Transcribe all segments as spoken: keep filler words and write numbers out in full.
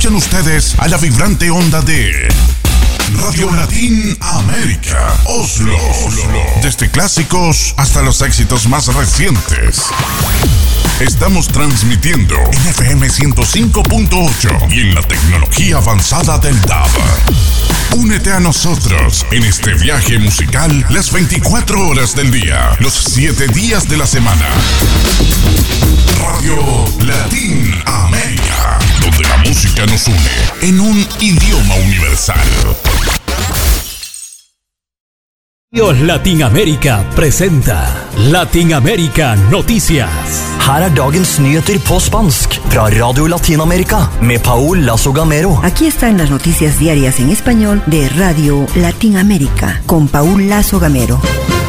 Conducen ustedes a la vibrante onda de Radio Latin América, Oslo, Oslo. Desde clásicos hasta los éxitos más recientes. Estamos transmitiendo en F M ciento cinco punto ocho y en la tecnología avanzada del D A B. Únete a nosotros en este viaje musical las veinticuatro horas del día, los siete días de la semana. Radio Latin América, donde la música nos une en un idioma universal. Dios Latinoamérica presenta Latinoamérica Noticias. Her er dagens nyheter på spansk fra Radio Latinamerika med Paul Lazo Gamero. Aquí están las noticias diarias en español de Radio Latinoamérica con Paul Lazo Gamero.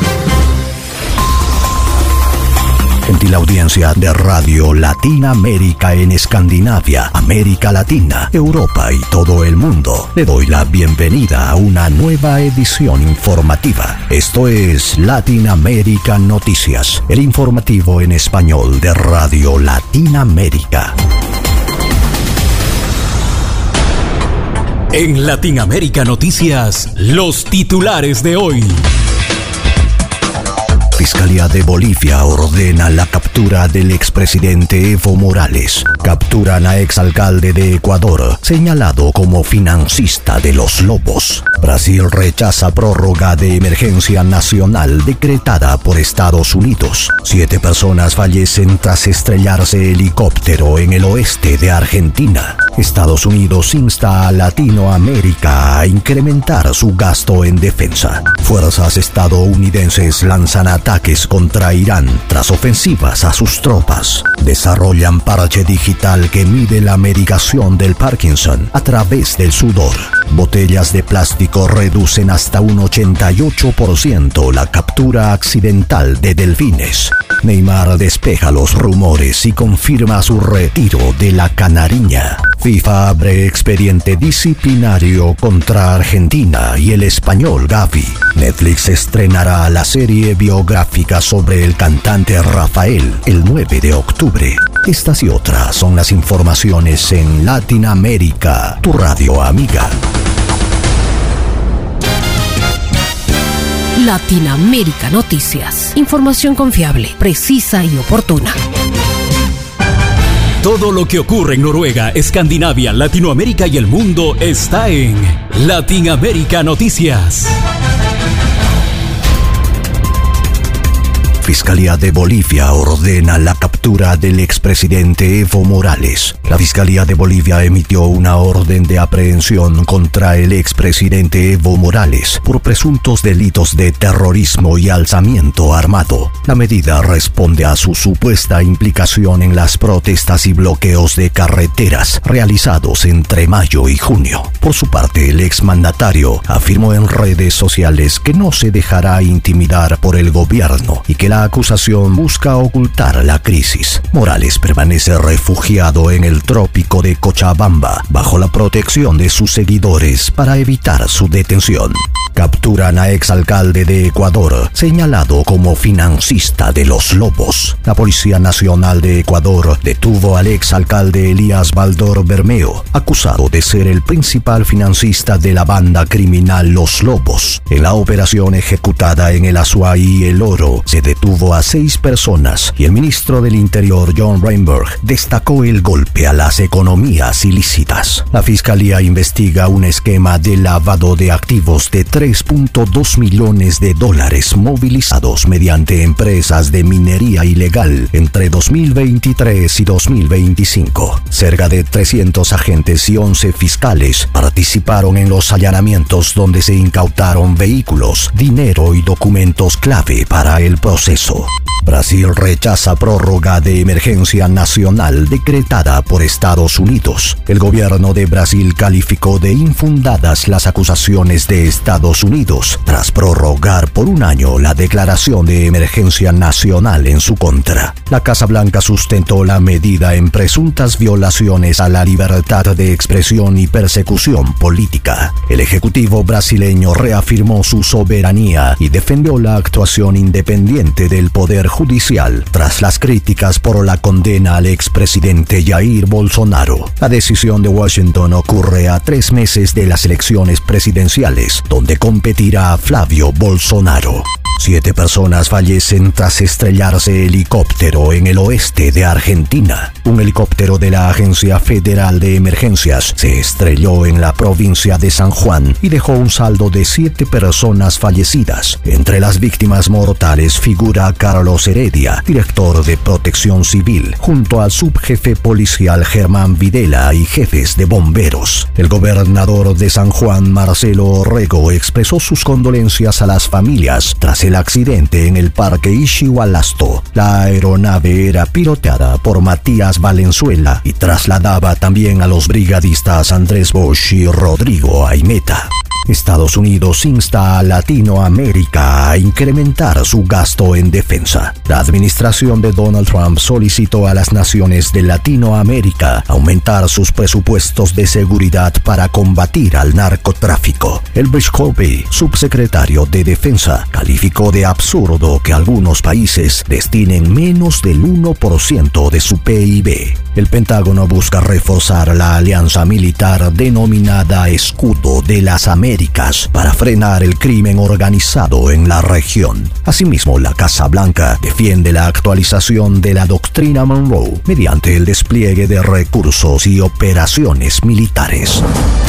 Gentil audiencia de Radio Latinoamérica en Escandinavia, América Latina, Europa y todo el mundo. Le doy la bienvenida a una nueva edición informativa. Esto es Latinoamérica Noticias, el informativo en español de Radio Latinoamérica. En Latinoamérica Noticias, los titulares de hoy. Fiscalía de Bolivia ordena la captura del expresidente Evo Morales. Capturan a exalcalde de Ecuador, señalado como financista de los lobos. Brasil rechaza prórroga de emergencia nacional decretada por Estados Unidos. Siete personas fallecen tras estrellarse helicóptero en el oeste de Argentina. Estados Unidos insta a Latinoamérica a incrementar su gasto en defensa. Fuerzas estadounidenses lanzan ataques contra Irán tras ofensivas a sus tropas. Desarrollan parche digital que mide la medicación del Parkinson a través del sudor. Botellas de plástico reducen hasta un ochenta y ocho por ciento la captura accidental de delfines. Neymar despeja los rumores y confirma su retiro de la canariña. FIFA abre expediente disciplinario contra Argentina y el español Gavi. Netflix estrenará la serie biográfica sobre el cantante Rafael el nueve de octubre. Estas y otras son las informaciones en Latinoamérica, tu radio amiga. Latinoamérica Noticias. Información confiable, precisa y oportuna. Todo lo que ocurre en Noruega, Escandinavia, Latinoamérica y el mundo está en Latinoamérica Noticias. Fiscalía de Bolivia ordena la captura del expresidente Evo Morales. La Fiscalía de Bolivia emitió una orden de aprehensión contra el expresidente Evo Morales por presuntos delitos de terrorismo y alzamiento armado. La medida responde a su supuesta implicación en las protestas y bloqueos de carreteras realizados entre mayo y junio. Por su parte, el exmandatario afirmó en redes sociales que no se dejará intimidar por el gobierno y que la La acusación busca ocultar la crisis. Morales permanece refugiado en el trópico de Cochabamba bajo la protección de sus seguidores para evitar su detención. Capturan a exalcalde de Ecuador, señalado como financista de los lobos. La Policía Nacional de Ecuador detuvo al exalcalde Elías Baldor Bermeo, acusado de ser el principal financista de la banda criminal Los Lobos. En la operación ejecutada en el Azuay y El Oro, se detuvo a seis personas y el ministro del Interior, John Reinberg, destacó el golpe a las economías ilícitas. La Fiscalía investiga un esquema de lavado de activos de tres punto dos millones de dólares movilizados mediante empresas de minería ilegal entre dos mil veintitrés y dos mil veinticinco. Cerca de trescientos agentes y once fiscales participaron en los allanamientos donde se incautaron vehículos, dinero y documentos clave para el proceso. Brasil rechaza prórroga de emergencia nacional decretada por Estados Unidos. El gobierno de Brasil calificó de infundadas las acusaciones de Estados Unidos tras prorrogar por un año la declaración de emergencia nacional en su contra. La Casa Blanca sustentó la medida en presuntas violaciones a la libertad de expresión y persecución política. El ejecutivo brasileño reafirmó su soberanía y defendió la actuación independiente presidente del Poder Judicial tras las críticas por la condena al expresidente Jair Bolsonaro. La decisión de Washington ocurre a tres meses de las elecciones presidenciales, donde competirá Flavio Bolsonaro. Siete personas fallecen tras estrellarse helicóptero en el oeste de Argentina. Un helicóptero de la Agencia Federal de Emergencias se estrelló en la provincia de San Juan y dejó un saldo de siete personas fallecidas. Entre las víctimas mortales figura Carlos Heredia, director de Protección Civil, junto al subjefe policial Germán Videla y jefes de bomberos. El gobernador de San Juan, Marcelo Orrego, expresó sus condolencias a las familias tras el accidente en el Parque Ixigualasto. La aeronave era piloteada por Matías Valenzuela y trasladaba también a los brigadistas Andrés Bosch y Rodrigo Aimeta. Estados Unidos insta a Latinoamérica a incrementar su gasto en defensa. La administración de Donald Trump solicitó a las naciones de Latinoamérica aumentar sus presupuestos de seguridad para combatir al narcotráfico. Elbridge Colby, subsecretario de Defensa, calificó de absurdo que algunos países destinen menos del uno por ciento de su P I B. El Pentágono busca reforzar la alianza militar denominada Escudo de las Américas para frenar el crimen organizado en la región. Asimismo, la Casa Blanca defiende la actualización de la doctrina Monroe mediante el despliegue de recursos y operaciones militares.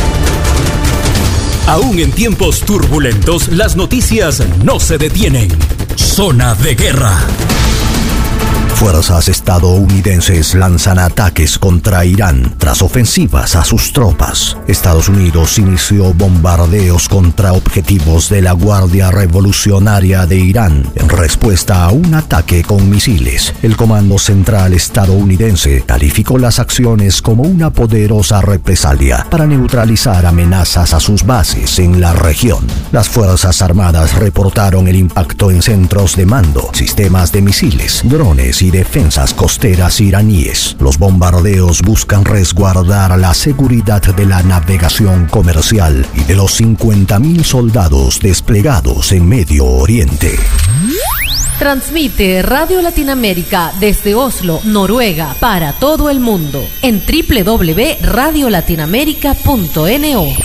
Aún en tiempos turbulentos, las noticias no se detienen. Zona de guerra. Fuerzas estadounidenses lanzan ataques contra Irán tras ofensivas a sus tropas. Estados Unidos inició bombardeos contra objetivos de la Guardia Revolucionaria de Irán en respuesta a un ataque con misiles. El Comando Central estadounidense calificó las acciones como una poderosa represalia para neutralizar amenazas a sus bases en la región. Las Fuerzas Armadas reportaron el impacto en centros de mando, sistemas de misiles, drones y defensas costeras iraníes. Los bombardeos buscan resguardar la seguridad de la navegación comercial y de los cincuenta mil soldados desplegados en Medio Oriente. Transmite Radio Latinoamérica desde Oslo, Noruega, para todo el mundo en doble u doble u doble u punto radio latinoamérica punto n o.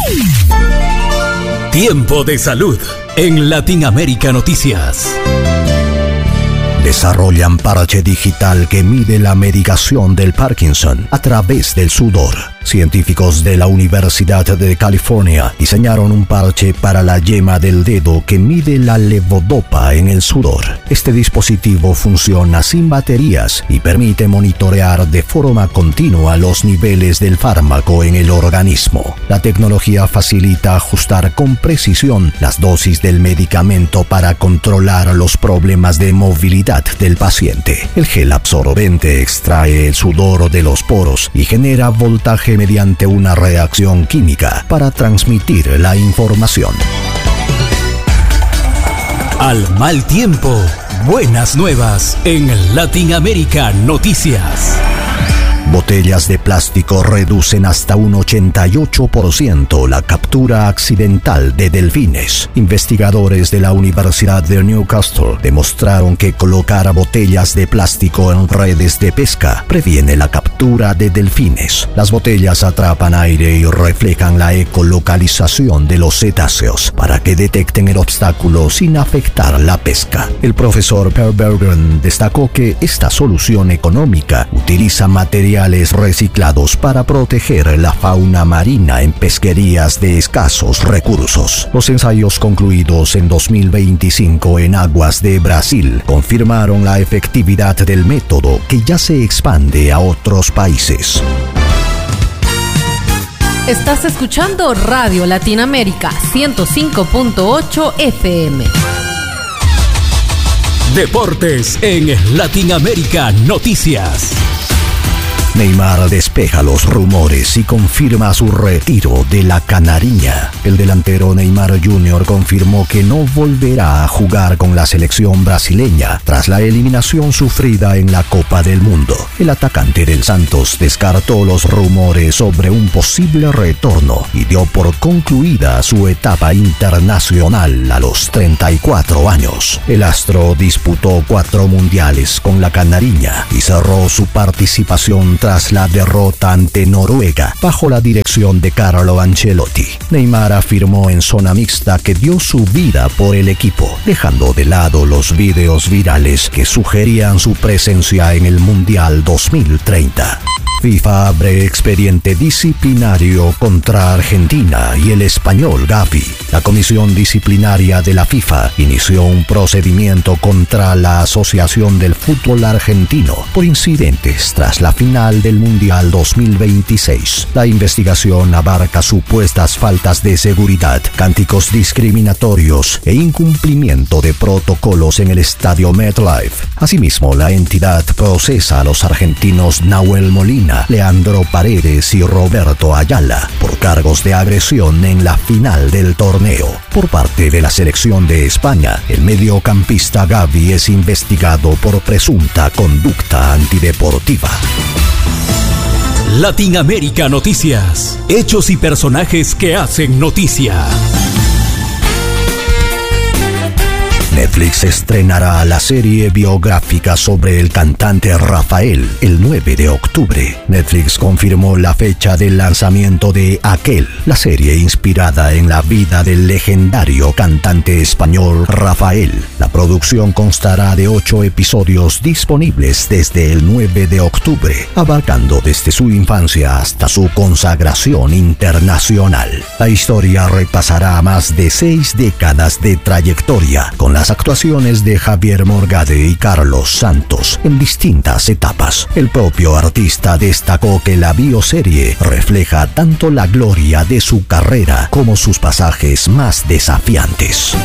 Tiempo de salud en Latinoamérica Noticias. Desarrollan parche digital que mide la medicación del Parkinson a través del sudor. Científicos de la Universidad de California diseñaron un parche para la yema del dedo que mide la levodopa en el sudor. Este dispositivo funciona sin baterías y permite monitorear de forma continua los niveles del fármaco en el organismo. La tecnología facilita ajustar con precisión las dosis del medicamento para controlar los problemas de movilidad del paciente. El gel absorbente extrae el sudor de los poros y genera voltaje mediante una reacción química para transmitir la información. Al mal tiempo, buenas nuevas en Latinoamérica Noticias. Botellas de plástico reducen hasta un ochenta y ocho por ciento la captura accidental de delfines. Investigadores de la Universidad de Newcastle demostraron que colocar botellas de plástico en redes de pesca previene la captura de delfines. Las botellas atrapan aire y reflejan la ecolocalización de los cetáceos para que detecten el obstáculo sin afectar la pesca. El profesor Per Bergen destacó que esta solución económica utiliza materiales reciclados para proteger la fauna marina en pesquerías de escasos recursos. Los ensayos concluidos en dos mil veinticinco en aguas de Brasil confirmaron la efectividad del método, que ya se expande a otros países. Estás escuchando Radio Latinoamérica ciento cinco punto ocho F M. Deportes en Latinoamérica Noticias. Neymar despide despeja los rumores y confirma su retiro de la Canariña. El delantero Neymar junior confirmó que no volverá a jugar con la selección brasileña tras la eliminación sufrida en la Copa del Mundo. El atacante del Santos descartó los rumores sobre un posible retorno y dio por concluida su etapa internacional a los treinta y cuatro años. El astro disputó cuatro mundiales con la Canariña y cerró su participación tras la derrota ante Noruega bajo la dirección de Carlo Ancelotti. Neymar afirmó en zona mixta que dio su vida por el equipo, dejando de lado los videos virales que sugerían su presencia en el Mundial dos mil treinta. FIFA abre expediente disciplinario contra Argentina y el español Gavi. La Comisión Disciplinaria de la FIFA inició un procedimiento contra la Asociación del Fútbol Argentino por incidentes tras la final del Mundial dos mil veintiséis. La investigación abarca supuestas faltas de seguridad, cánticos discriminatorios e incumplimiento de protocolos en el estadio MetLife. Asimismo, la entidad procesa a los argentinos Nahuel Molina, Leandro Paredes y Roberto Ayala por cargos de agresión en la final del torneo. Por parte de la selección de España, el mediocampista Gavi es investigado por presunta conducta antideportiva. Latinoamérica Noticias. Hechos y personajes que hacen noticia. Netflix estrenará la serie biográfica sobre el cantante Rafael el nueve de octubre. Netflix confirmó la fecha del lanzamiento de Aquel, la serie inspirada en la vida del legendario cantante español Rafael. La producción constará de ocho episodios disponibles desde el nueve de octubre, abarcando desde su infancia hasta su consagración internacional. La historia repasará más de seis décadas de trayectoria, con las actuaciones de Javier Morgade y Carlos Santos en distintas etapas. El propio artista destacó que la bioserie refleja tanto la gloria de su carrera como sus pasajes más desafiantes.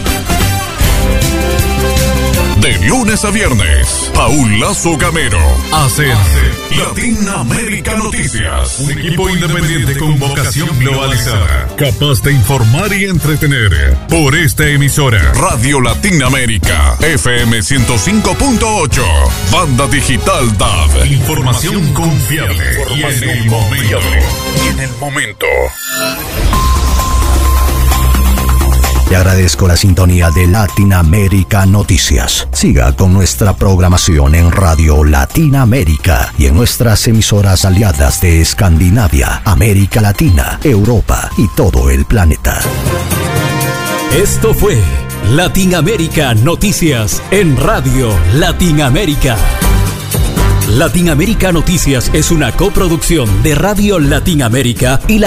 De lunes a viernes, Paul Lazo Gamero hace Latinoamérica Noticias. Un equipo independiente con vocación globalizada, capaz de informar y entretener. Por esta emisora, Radio Latinoamérica, F M ciento cinco punto ocho, Banda Digital D A B. Información confiable y en el momento. Y en el momento. Le agradezco la sintonía de Latinoamérica Noticias. Siga con nuestra programación en Radio Latinoamérica y en nuestras emisoras aliadas de Escandinavia, América Latina, Europa y todo el planeta. Esto fue Latinoamérica Noticias en Radio Latinoamérica. Latinoamérica Noticias es una coproducción de Radio Latinoamérica y la